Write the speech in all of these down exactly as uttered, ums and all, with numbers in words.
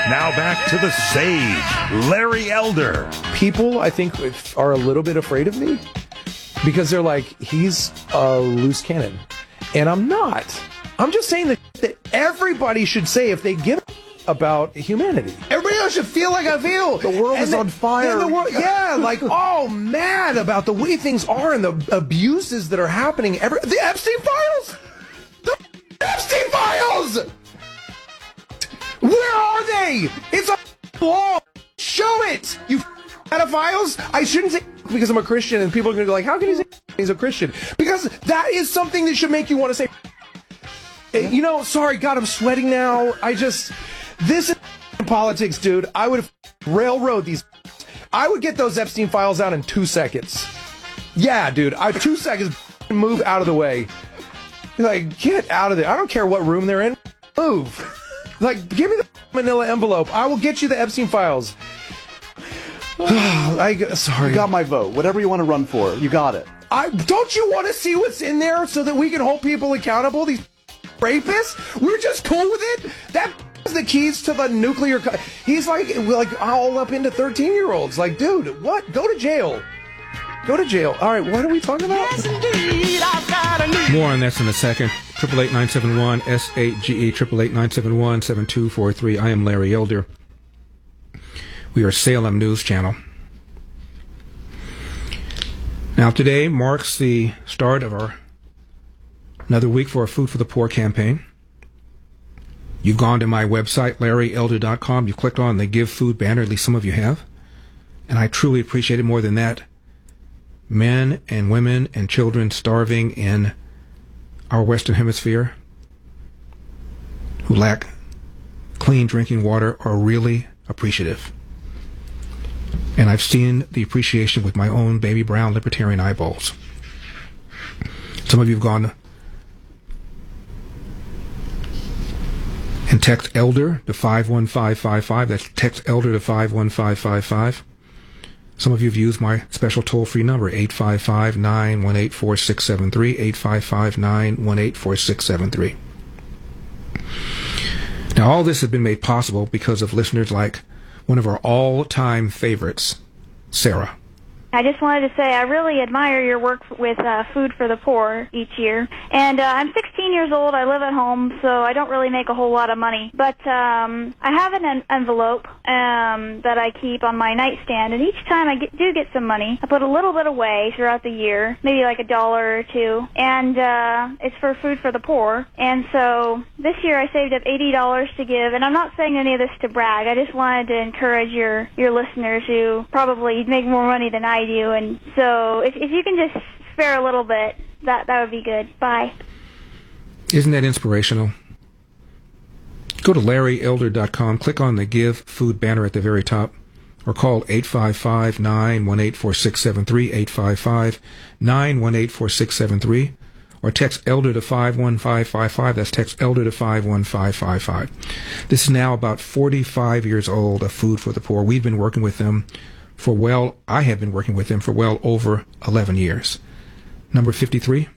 Now back to the sage, Larry Elder. People, I think, are a little bit afraid of me because they're like, he's a loose cannon. And I'm not. I'm just saying that, that everybody should say if they give a about humanity. Everybody else should feel like I feel. The world and is the, on fire. The world, yeah, like, oh, mad about the way things are and the abuses that are happening. Every, the Epstein files! The Epstein files! Where are they? It's a law. Show it, you pedophiles. I shouldn't say because I'm a Christian and people are going to be like, how can you say he's a Christian? Because that is something that should make you want to say, you know, sorry, God, I'm sweating now. I just, this is politics, dude. I would railroad these. I would get those Epstein files out in two seconds. Yeah, dude, I two seconds, move out of the way. Like, get out of there. I don't care what room they're in. Move. Like, give me the manila envelope. I will get you the Epstein files. I, sorry. You got my vote. Whatever you want to run for, you got it. I don't you want to see what's in there so that we can hold people accountable? These rapists? We're just cool with it? That is the keys to the nuclear... Co- He's like, like all up into thirteen-year-olds. Like, dude, what? Go to jail. Go to jail. All right, what are we talking about? Yes, indeed, I've got a new... More on this in a second. Triple eight nine seven one S eight G E triple eight nine seven one seven two four three. I am Larry Elder. We are Salem News Channel. Now today marks the start of our another week for our Food for the Poor campaign. You've gone to my website, larry elder dot com. You clicked on the Give Food banner, at least some of you have. And I truly appreciate it more than that. Men and women and children starving in our Western Hemisphere who lack clean drinking water are really appreciative. And I've seen the appreciation with my own baby brown libertarian eyeballs. Some of you have gone and text ELDER to five one five five five. That's text ELDER to five one five five five. Some of you have used my special toll-free number, eight five five, nine one eight, four six seven three, eight five five, nine one eight, four six seven three. Now, all this has been made possible because of listeners like one of our all-time favorites, Sarah. I just wanted to say I really admire your work with uh, Food for the Poor each year. And uh, I'm sixteen years old. I live at home, so I don't really make a whole lot of money. But um, I have an en- envelope um, that I keep on my nightstand, and each time I get, do get some money, I put a little bit away throughout the year, maybe like a dollar or two, and uh, it's for Food for the Poor. And so this year I saved up eighty dollars to give, and I'm not saying any of this to brag. I just wanted to encourage your, your listeners who probably make more money than I do, and so if if you can just spare a little bit, that that would be good. Bye. Isn't that inspirational? Go to larry elder dot com, click on the Give Food banner at the very top, or call eight five five, nine one eight, four six seven three, eight five five, nine one eight, four six seven three, or text ELDER to five one five five five. That's text ELDER to five one five five five. This is now about forty-five years old of Food for the Poor. We've been working with them for well, I have been working with them for well over eleven years. Number fifty-three.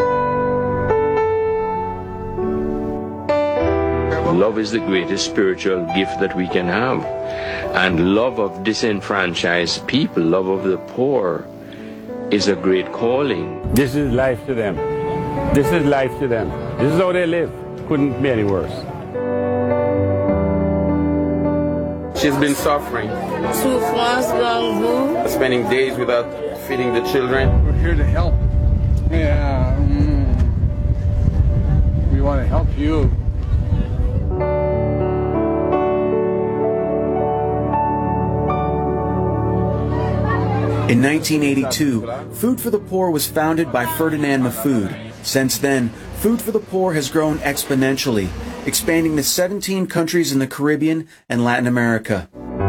Love is the greatest spiritual gift that we can have. And love of disenfranchised people, love of the poor, is a great calling. This is life to them. This is life to them. This is how they live. Couldn't be any worse. She's been suffering. Two months long, spending days without feeding the children. We're here to help. Yeah. Mm. We want to help you. In nineteen eighty-two, Food for the Poor was founded by Ferdinand Mahfood. Since then, Food for the Poor has grown exponentially, expanding to seventeen countries in the Caribbean and Latin America.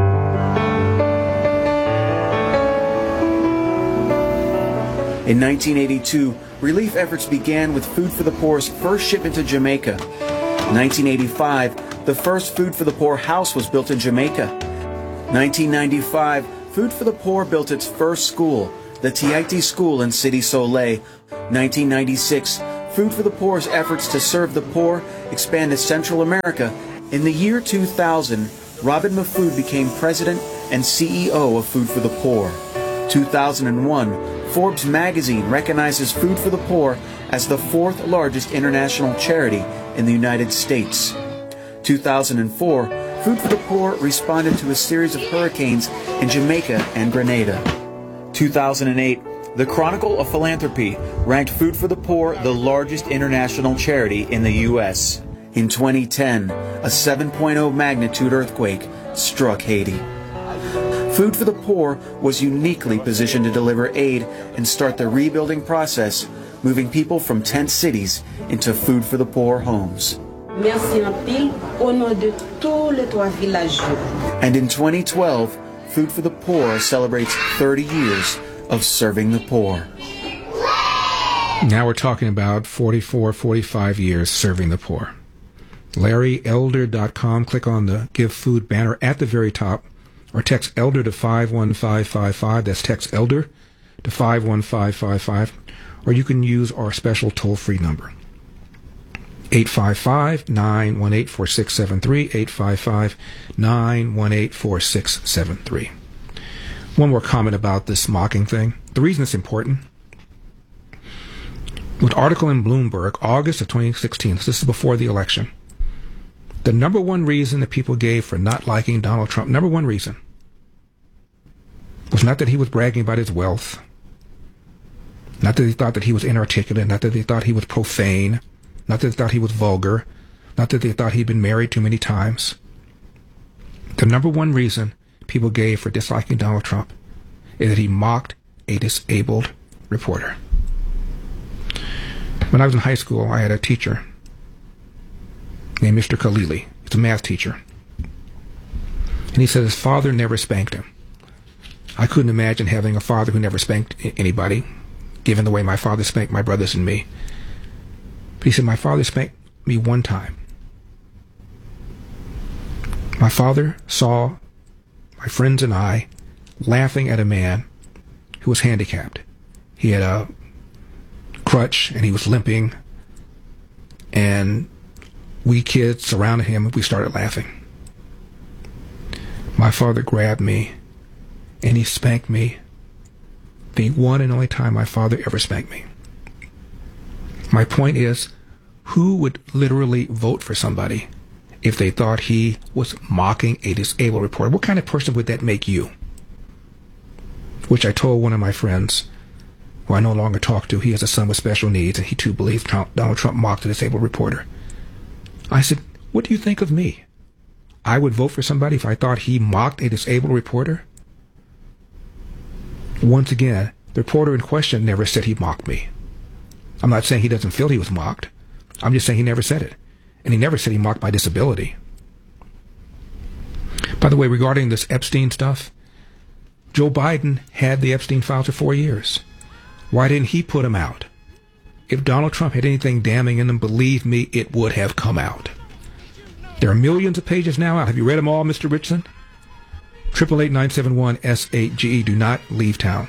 In nineteen eighty-two, relief efforts began with Food for the Poor's first shipment to Jamaica. In nineteen eighty-five, the first Food for the Poor house was built in Jamaica. nineteen ninety-five, Food for the Poor built its first school, the Tiaiti School in City Soleil. nineteen ninety-six, Food for the Poor's efforts to serve the poor expanded to Central America. In the year two thousand, Robin Mahfood became president and C E O of Food for the Poor. two thousand one, Forbes magazine recognizes Food for the Poor as the fourth largest international charity in the United States. two thousand four, Food for the Poor responded to a series of hurricanes in Jamaica and Grenada. two thousand eight, the Chronicle of Philanthropy ranked Food for the Poor the largest international charity in the U S. In twenty ten, a seven point oh magnitude earthquake struck Haiti. Food for the Poor was uniquely positioned to deliver aid and start the rebuilding process, moving people from tent cities into Food for the Poor homes. Merci en pile au nom de tous les trois villageois. And in twenty twelve, Food for the Poor celebrates thirty years of serving the poor. Now we're talking about forty-four, forty-five years serving the poor. Larry Elder dot com. Click on the Give Food banner at the very top, or text ELDER to five one five five five. That's text ELDER to five one five five five. Or you can use our special toll-free number, eight five five, nine one eight, four six seven three, eight five five, nine one eight, four six seven three. One more comment about this mocking thing. The reason it's important, with article in Bloomberg, August of twenty sixteen, this is before the election, the number one reason that people gave for not liking Donald Trump, number one reason, was not that he was bragging about his wealth, not that they thought that he was inarticulate, not that they thought he was profane, not that they thought he was vulgar, not that they thought he'd been married too many times. The number one reason people gave for disliking Donald Trump is that he mocked a disabled reporter. When I was in high school, I had a teacher named Mister Khalili. He's a math teacher. And he said his father never spanked him. I couldn't imagine having a father who never spanked anybody, given the way my father spanked my brothers and me. But he said, my father spanked me one time. My father saw my friends and I laughing at a man who was handicapped. He had a crutch and he was limping, and we kids surrounded him and we started laughing. My father grabbed me and he spanked me, the one and only time my father ever spanked me. My point is, who would literally vote for somebody if they thought he was mocking a disabled reporter? What kind of person would that make you? Which I told one of my friends, who I no longer talk to. He has a son with special needs, and he too believes Trump, Donald Trump mocked a disabled reporter. I said, what do you think of me? I would vote for somebody if I thought he mocked a disabled reporter? Once again, the reporter in question never said he mocked me. I'm not saying he doesn't feel he was mocked. I'm just saying he never said it. And he never said he mocked my disability. By the way, regarding this Epstein stuff, Joe Biden had the Epstein files for four years. Why didn't he put them out? If Donald Trump had anything damning in them, believe me, it would have come out. There are millions of pages now out. Have you read them all, Mister Richardson? eight eight eight, nine seven one, S eight G E. Do not leave town.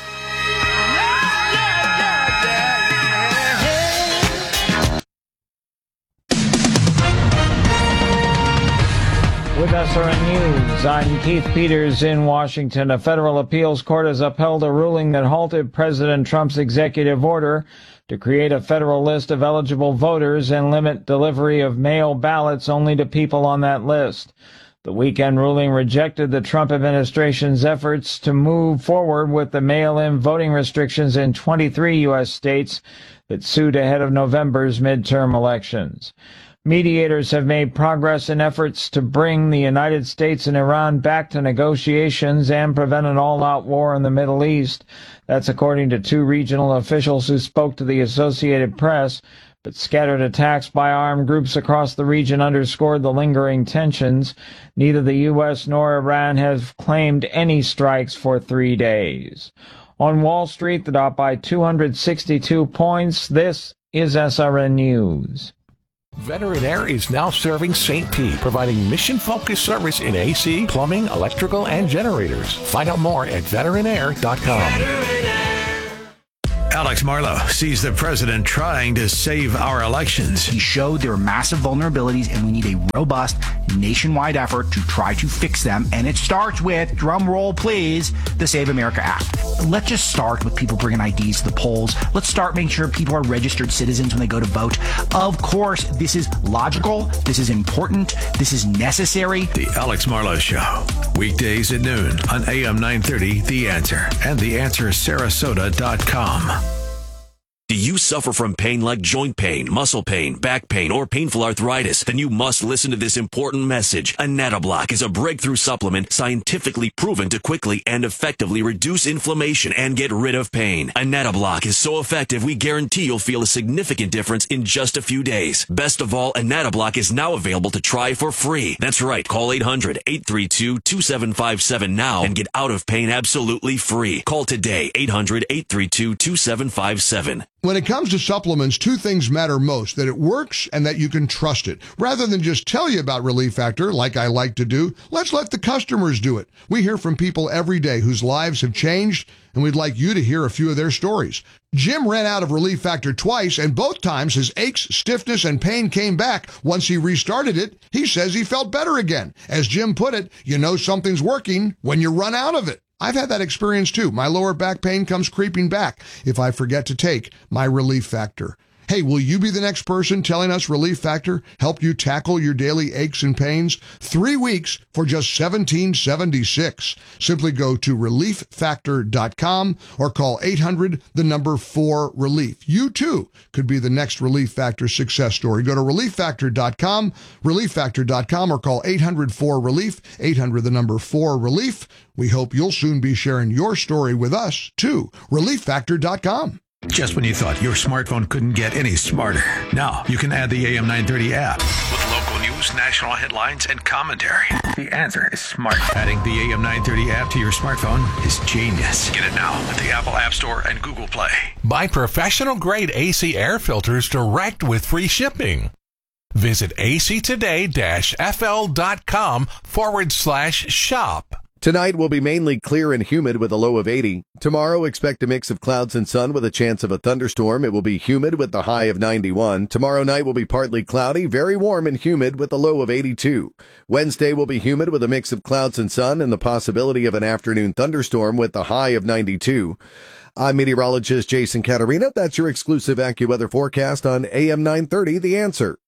With S R N News, I'm Keith Peters in Washington. A federal appeals court has upheld a ruling that halted President Trump's executive order to create a federal list of eligible voters and limit delivery of mail ballots only to people on that list. The weekend ruling rejected the Trump administration's efforts to move forward with the mail-in voting restrictions in twenty-three U S states that sued ahead of November's midterm elections. Mediators have made progress in efforts to bring the United States and Iran back to negotiations and prevent an all-out war in the Middle East. That's according to two regional officials who spoke to the Associated Press. But scattered attacks by armed groups across the region underscored the lingering tensions. Neither the U S nor Iran have claimed any strikes for three days. On Wall Street, the Dow by two hundred sixty-two points. This is S R N News. Veteran Air is now serving Saint Pete, providing mission-focused service in A C, plumbing, electrical, and generators. Find out more at veteran air dot com. Alex Marlow sees the president trying to save our elections. He showed there are massive vulnerabilities and we need a robust nationwide effort to try to fix them, and it starts with, drum roll please, the Save America app. Let's just start with people bringing I Ds to the polls. Let's start making sure people are registered citizens when they go to vote. Of course, this is logical, this is important, this is necessary. The Alex Marlowe Show, weekdays at noon on A M nine thirty, The Answer, and the answer sarasota dot com. Do you suffer from pain like joint pain, muscle pain, back pain, or painful arthritis? Then you must listen to this important message. Anatoblock is a breakthrough supplement scientifically proven to quickly and effectively reduce inflammation and get rid of pain. Anatoblock is so effective, we guarantee you'll feel a significant difference in just a few days. Best of all, Anatoblock is now available to try for free. That's right. Call eight hundred, eight three two, two seven five seven now and get out of pain absolutely free. Call today, eight hundred, eight three two, two seven five seven. When it comes to supplements, two things matter most, that it works and that you can trust it. Rather than just tell you about Relief Factor, like I like to do, let's let the customers do it. We hear from people every day whose lives have changed, and we'd like you to hear a few of their stories. Jim ran out of Relief Factor twice, and both times his aches, stiffness, and pain came back. Once he restarted it, he says he felt better again. As Jim put it, you know something's working when you run out of it. I've had that experience too. My lower back pain comes creeping back if I forget to take my Relief Factor. Hey, will you be the next person telling us Relief Factor helped you tackle your daily aches and pains? Three weeks for just seventeen seventy-six. Simply go to relief factor dot com or call eight hundred, the number four relief. You too could be the next Relief Factor success story. Go to relief factor dot com, relief factor dot com, or call eight hundred, four relief, eight hundred, the number four relief. We hope you'll soon be sharing your story with us too. relief factor dot com. Just when you thought your smartphone couldn't get any smarter, now you can add the A M nine thirty app with local news, national headlines, and commentary. The Answer is smart. Adding the A M nine thirty app to your smartphone is genius. Get it now at the Apple App Store and Google Play. Buy professional-grade A C air filters direct with free shipping. Visit actoday-fl.com forward slash shop. Tonight will be mainly clear and humid with a low of eighty. Tomorrow, expect a mix of clouds and sun with a chance of a thunderstorm. It will be humid with the high of ninety-one. Tomorrow night will be partly cloudy, very warm and humid with a low of eighty-two. Wednesday will be humid with a mix of clouds and sun and the possibility of an afternoon thunderstorm with the high of ninety-two. I'm meteorologist Jason Caterina. That's your exclusive AccuWeather forecast on A M nine thirty, The Answer.